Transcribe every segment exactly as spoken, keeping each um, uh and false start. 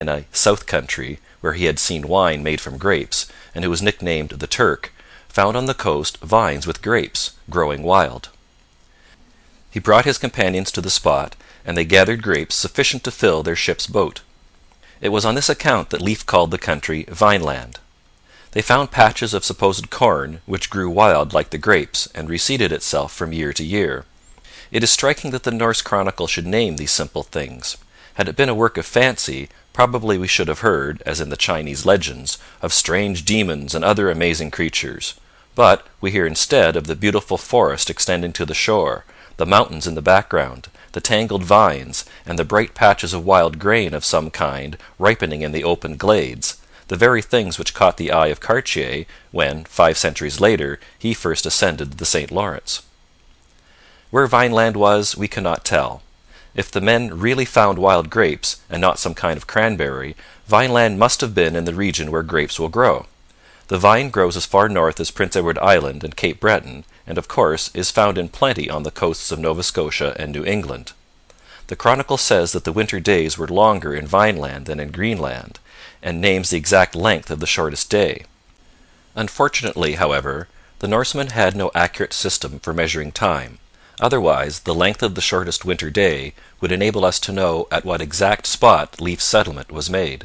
in a south country, where he had seen wine made from grapes, and who was nicknamed the Turk, found on the coast vines with grapes, growing wild. He brought his companions to the spot, and they gathered grapes sufficient to fill their ship's boat. It was on this account that Leif called the country Vineland. They found patches of supposed corn, which grew wild like the grapes, and reseeded itself from year to year. It is striking that the Norse chronicle should name these simple things. Had it been a work of fancy, probably we should have heard, as in the Chinese legends, of strange demons and other amazing creatures. But we hear instead of the beautiful forest extending to the shore, the mountains in the background, the tangled vines, and the bright patches of wild grain of some kind ripening in the open glades, the very things which caught the eye of Cartier when, five centuries later, he first ascended the Saint Lawrence. Where Vineland was, we cannot tell. If the men really found wild grapes, and not some kind of cranberry, Vineland must have been in the region where grapes will grow. The vine grows as far north as Prince Edward Island and Cape Breton, and, of course, is found in plenty on the coasts of Nova Scotia and New England. The chronicle says that the winter days were longer in Vineland than in Greenland, and names the exact length of the shortest day. Unfortunately, however, the Norsemen had no accurate system for measuring time. Otherwise, the length of the shortest winter day would enable us to know at what exact spot Leif's settlement was made.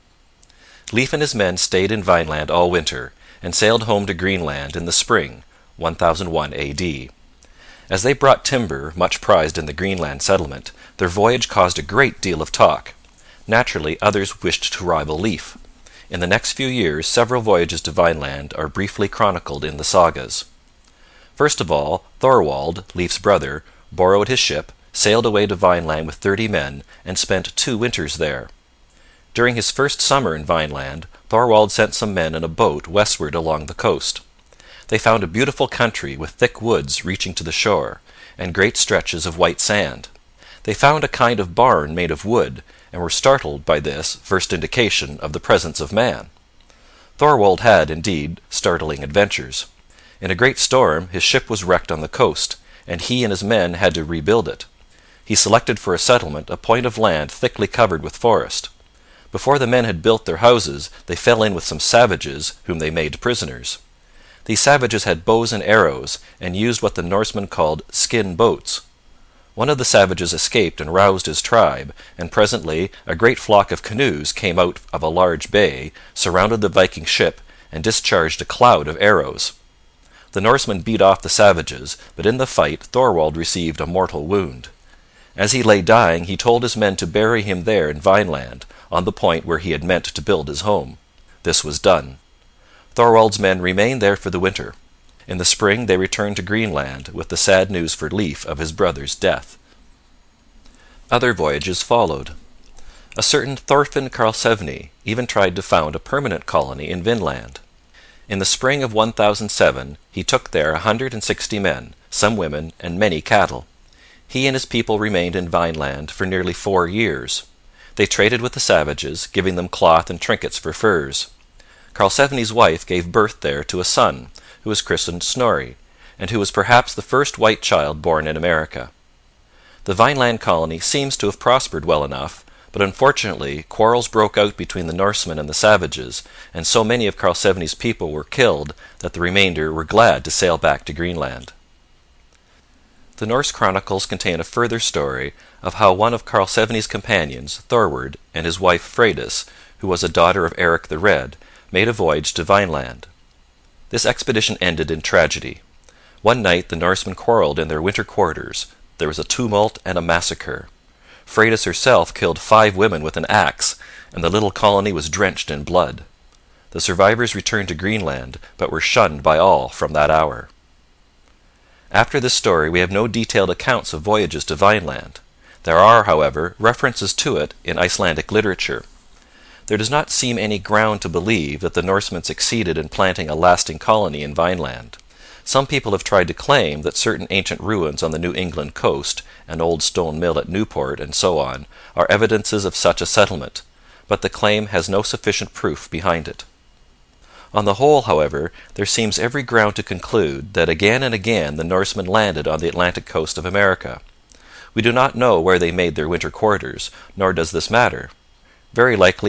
Leif and his men stayed in Vineland all winter, and sailed home to Greenland in the spring, one thousand one A D. As they brought timber, much prized in the Greenland settlement, their voyage caused a great deal of talk. Naturally, others wished to rival Leif. In the next few years several voyages to Vineland are briefly chronicled in the sagas. First of all, Thorwald, Leif's brother, borrowed his ship, sailed away to Vineland with thirty men, and spent two winters there. During his first summer in Vineland, Thorwald sent some men in a boat westward along the coast. They found a beautiful country with thick woods reaching to the shore, and great stretches of white sand. They found a kind of barn made of wood, and were startled by this first indication of the presence of man. Thorwald had, indeed, startling adventures. In a great storm his ship was wrecked on the coast, and he and his men had to rebuild it. He selected for a settlement a point of land thickly covered with forest. Before the men had built their houses, they fell in with some savages, whom they made prisoners. These savages had bows and arrows, and used what the Norsemen called skin boats. One of the savages escaped and roused his tribe, and presently a great flock of canoes came out of a large bay, surrounded the Viking ship, and discharged a cloud of arrows. The Norsemen beat off the savages, but in the fight Thorwald received a mortal wound. As he lay dying, he told his men to bury him there in Vineland, on the point where he had meant to build his home. This was done. Thorwald's men remained there for the winter. In the spring they returned to Greenland, with the sad news for Leif of his brother's death. Other voyages followed. A certain Thorfinn Karlsevne even tried to found a permanent colony in Vinland. In the spring of one thousand seven he took there a hundred and sixty men, some women, and many cattle. He and his people remained in Vineland for nearly four years. They traded with the savages, giving them cloth and trinkets for furs. Karlsevne's wife gave birth there to a son, who was christened Snorri, and who was perhaps the first white child born in America. The Vineland colony seems to have prospered well enough, but unfortunately quarrels broke out between the Norsemen and the savages, and so many of Karlsevne's people were killed that the remainder were glad to sail back to Greenland. The Norse chronicles contain a further story of how one of Karlsevne's companions, Thorward, and his wife Freydis, who was a daughter of Eric the Red, made a voyage to Vineland. This expedition ended in tragedy. One night the Norsemen quarrelled in their winter quarters. There was a tumult and a massacre. Freydis herself killed five women with an axe, and the little colony was drenched in blood. The survivors returned to Greenland, but were shunned by all from that hour. After this story we have no detailed accounts of voyages to Vineland. There are, however, references to it in Icelandic literature. There does not seem any ground to believe that the Norsemen succeeded in planting a lasting colony in Vineland. Some people have tried to claim that certain ancient ruins on the New England coast, an old stone mill at Newport, and so on, are evidences of such a settlement, but the claim has no sufficient proof behind it. On the whole, however, there seems every ground to conclude that again and again the Norsemen landed on the Atlantic coast of America. We do not know where they made their winter quarters, nor does this matter. Very likely